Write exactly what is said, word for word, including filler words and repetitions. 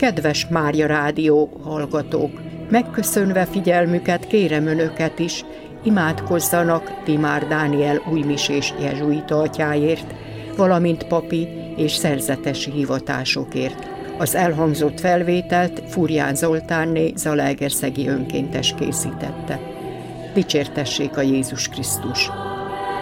Kedves Mária Rádió hallgatók, megköszönve figyelmüket kérem önöket is, imádkozzanak Timár Dániel újmisés jezsuita atyáért, valamint papi és szerzetesi hivatásokért. Az elhangzott felvételt Furján Zoltánné zalaegerszegi önkéntes készítette. Dicsértessék a Jézus Krisztus!